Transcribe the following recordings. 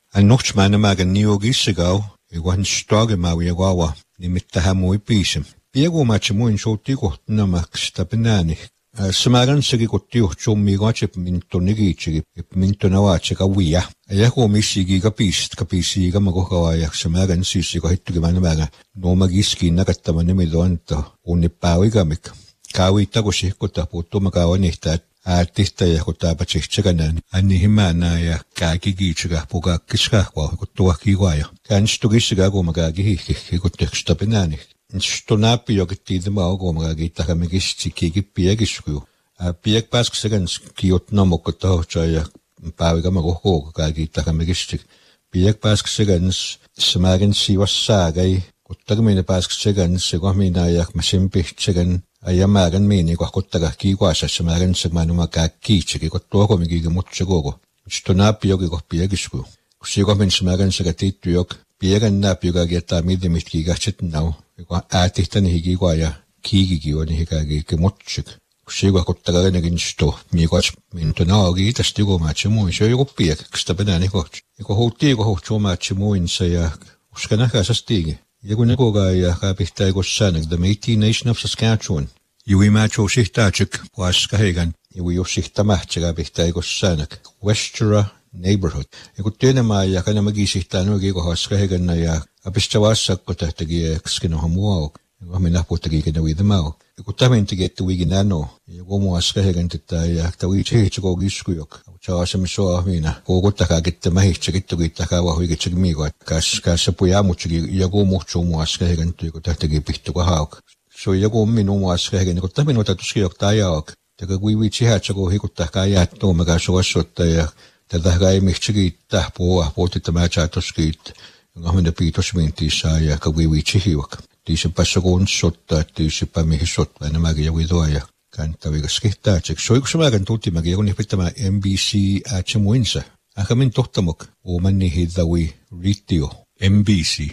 Annochtmana magan niogisigaw, iguan stoge mawiagawa, nimittahamui pisim. Piego machimuin sotigo namak stapenani. Samaran sigi kotiu chummigochip mintonigichigi, mintonawachika wia. Ayako misigiga kapisiga magokawayak samaran sisigo hittugimanamaga. No magiski nagattamanimidoanta, unipawigamik. Kawitagosi kota puto magawanihtat. Artista ja kota patsichtsaganani. Anni himana ja kaakigiitsaga pugakkisqaqwa kuttuakiiguaya. Kanstugissiga kumagaagihi kuttekstapenani. Stonapi jokittiidema okumagagiittakamigistsi kiikippiagiskuju. Piak paskasagans kiotnomokkotohotsaja paavigamagohkooga kaagiittakamigistsi. Piak paskasagans samagensi wassaagai kuttakmine paskasagans segohmina ja masimpihtsagan Ayamagan mini kwa kottaga kiikwasa samagan sagmanuma kiitsegi kottuakomigigi mutsagogo. Stonapi joki kohpiagisku. Kusigo min samagan sagatiittu jok piegan naapioga giettaa midimit kiigahtsetnau. Kwa aatihtani higigua ja kiigigi on higagi mutsik. Kusigo kottaga renegin sto miikwats mintonaagi itasti gomaatsemuin. Se on joku piek, ksta penäni koht. Iko huuttiiko huhtsuomaatsemuinsa ja uskanahkasastiigi. Ja kun nekoga ja kaapihtaa kossanak, the Métis Nation of Saskatchewan. Jui maatso sihtaatsyk puaska heigan, jui jussihta mahtsega pihtaa kossanak. Westera neighborhood. Ja kun työnemaa ja kanamagi sihtaa nuugi kohaska heiganna ja apista vassakko tähtägi ekskinoha muauk. Ja minä puhuttakin kena viidemau. Ja kun tämäntäkin, että viikin nano. Ja kun muaska heigantettä ja tavi tsihitsako kiskujok. Saasemme soa minä. Kuukuttakaa kitte mähitsä kittukittakaa vahuikitsäkin miikoa. Kässä pujaamutsakin joku muhtsuu muaska heigantettä, kun tähtäkin pihtuka hauk. Se on joku minun muaska heigantettä, kun tämä minun täytyisi joktaa jaok. Täkä kui viitsi häätsako hikuttakaa jäättua, mikä suosottaa ja tätä ei mihtsäkin tähpuua. Puhutti mä tsaatoskiit. Jonka minä piitosmintiissa ja kui viitsi hiuak. Tiisipä sokonsottaa, tiisipä mihin sottaa, nämäkin ja vidoja. Kantavikas kehtaatseksi. Soikusamäärin tuttimäkin, kun nipittämään MBC äätsemuinsa. Akamin tohtamok, uumanni hidawi riittio. MBC.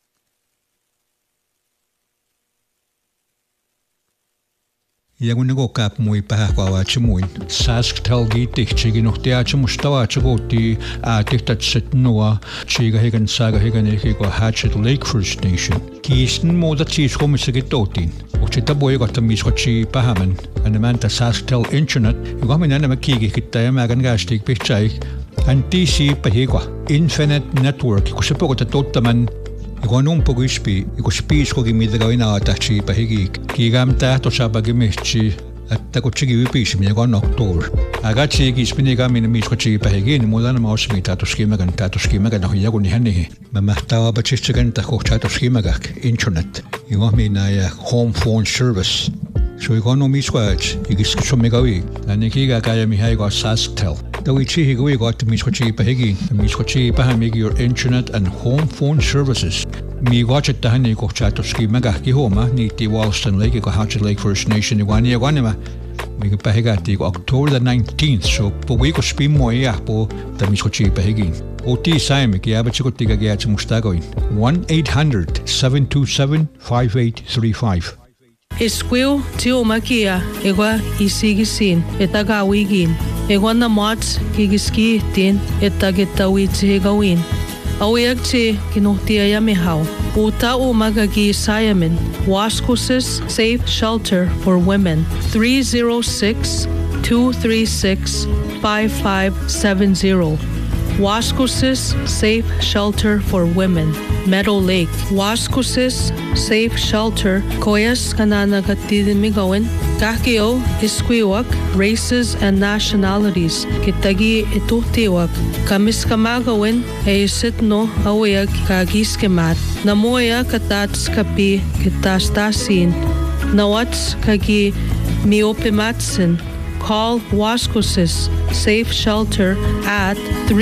Ja kun neko kaap mui pähkävaatsemuin. Sasktelgi tihtsigi nohti äätsemustavatsekooti äätihtatset nuo. Tsiga hegan saaga hegan ehkiko Hatchet Lake First Nation. Kiisten muutat siis komissakin toutiin. Utsita poikata miskotsi pähämän. Annemäntä Sasktel Internet. Joka minä enemmän kiikikittää ja mäkän kästik pihtsäik. Hän tiisi pähikwa. Infinite Network. Kun se pokota tottaman. Joka on umpogispi, joka spiiskokin mitä kainaa tähtsi pähikik. Kiikam tähtosaapakin mihtsi, että kun tsiki ypisiminen, joka on oktober. Aga tsikispini kamin miskotsi pähikin, mulla on mausmi täytoskimäkän ohi joku nihän niihin. Mä mähtää apatsistakan tahkoht täytoskimäkäk, internet. Joka minä ja home phone service. Se on ikon omiskoajats, ikiskitsomikawi. Tänne kiikäkää ja mihin eikä Sasktel. Tawi tsihi kui kohta miskotsi pähikin. Miskotsi pähämiki your internet and home phone services. Mi watchet tähän niin kohtaa toski mäkähki huoma niitti Walston Lake ja Hatchet Lake First Nation ja guanima. Mi pähikähti October the 19th so po viikko spimmo ja po miskotsi pähikin. Oti saimik ja abatsikot tiga kiatsi mustagoin. 1-800-727-5835. Esquil tio makia egua isigisin etagawikin egwana mats kigiskitin etagetawitzigawin awiakti kinuhtia yamihau uta umagagi sayamin Waskusis Safe Shelter for Women 306-236-5570 Waskusis Safe Shelter for Women Meadow Lake Waskusis Safe Shelter koyas kanana katidimigawin kahkio isquiwak races and nationalities kitagi ituhtiwak kamiskamagawin eisitno awayak kagiskemat namoya katatskapi kitastasin nawats kagi miopimatsin. Call Waskusis Safe Shelter at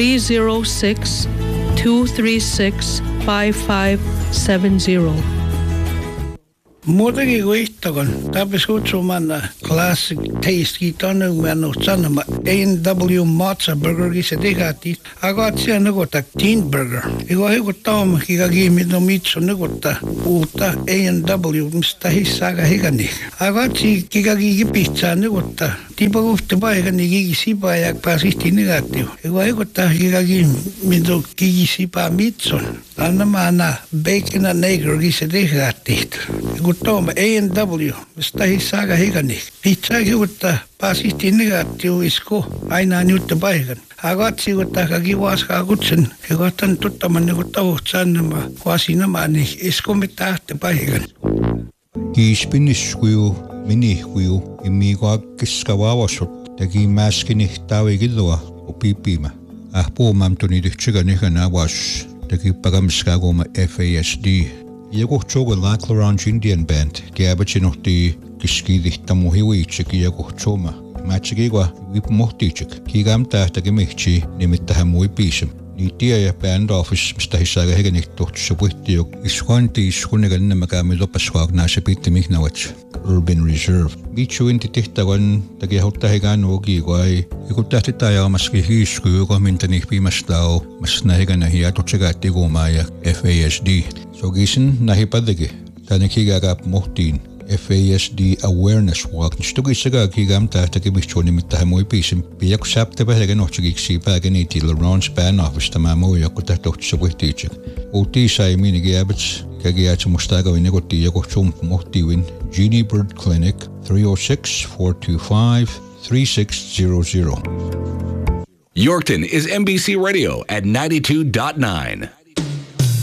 306-236-5570. Muutakin kuin ihtakon. Täpis kutsumaan classic taste kiitonne mennyt sanoma A&W Matza Burgerkin se tehäti. Agat siellä nukota Teen Burger. Iko hikuttaa kikaki mitä mitso nukota uutta A&W mistä hissaaga hikani. Agat kikaki kipitsää nukota Tipo kohta paikan niin kikisipa ja pääsisti negatiiv. Ego ekottaa kikakin minun kikisipa mitson. Anna maana bacon and negro kisa tehättiht. Ego tooma A&W. Mistä hissaaka hikanik. Hitsaaki ekottaa pääsisti negatiiv isko. Aina nyutta paikan. Agatsi ekottaa kaki vaaskaa kutsen. Ekottan tuttaman ekottaa uhtsannama. Vaasinamaan niin isko mitä ahte paikan. Kiispinniskuju, minihkuju, imiga kiskavaavasut, tegi mäskini taavigidua, upiipima. Puumam tuni tyhtsikanikan avas, tegi pagamiskaguma FASD. Joku tsoga Lac-La-Range Indian Band, kiäbätsinuhti kiskidihtamu hiuitsiki joku tsoma. Mätsikigua vipumohtiitsik, kiigam tähtägi mihtsi, nimittähän mui piisem. Niitä ja band office, mistä hissaga hegenik tuhtsa puhtiuk. Iskuanti iskunegan nämmäkäämme lopasvaag se pitti mihnavats Urban Reserve. Miitsuinti tehtävän takia hottaa hegan ogi, kun kun tähti tajamaski hiisku, joka mintani piimastao, mas nähegänä hiatutsegaatti kuumaa ja FASD. Sogisin nähipädegi, tänne kiigääkääp mohtiin. FASD Awareness Walk. Stukisaga kigam tähtäkin mihtsuoni mittähän mui piisin. Piiak säptä vähägen ohtsakiksi päägeni tila Ron's Band Office tämä muu joku tähtä ohtsassa puhtiitsik. Uutii sai minigi jäbäts kägiätsä mustaaga vinnekotti joku tsump mohtiivin Genie Bird Clinic 306-425-3600. Yorkton is NBC Radio at 92.9.